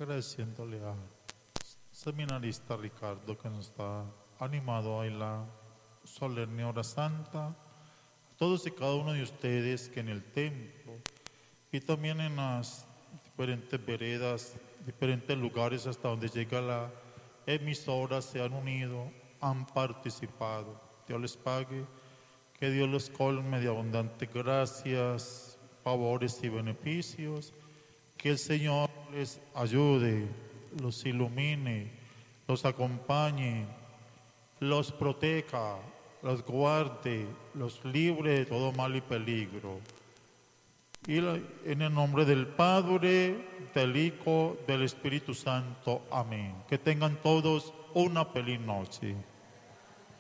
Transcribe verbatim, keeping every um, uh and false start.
agradeciéndole a seminarista Ricardo que nos está animado a la solemne hora santa, a todos y cada uno de ustedes que en el templo y también en las diferentes veredas, diferentes lugares hasta donde llega la emisora se han unido, han participado. Dios les pague, que Dios los colme de abundantes gracias, favores y beneficios, que el Señor les ayude, los ilumine, los acompañe, los proteja, los guarde, los libre de todo mal y peligro. Y en el nombre del Padre, del Hijo, del Espíritu Santo. Amén. Que tengan todos una feliz noche.